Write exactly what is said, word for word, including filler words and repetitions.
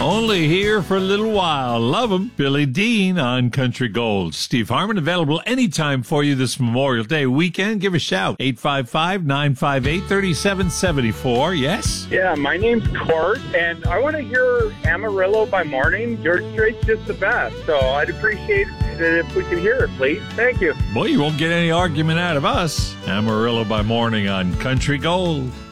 Only here for a little while. Love 'em. Billy Dean on Country Gold. Steve Harmon available anytime for you this Memorial Day weekend. Give a shout. eight five five, nine five eight, three seven seven four. Yes? Yeah, my name's Court, and I want to hear Amarillo by Morning. George Strait's just the best, so I'd appreciate it if we could hear it, please. Thank you. Boy, you won't get any argument out of us. Amarillo by Morning on Country Gold.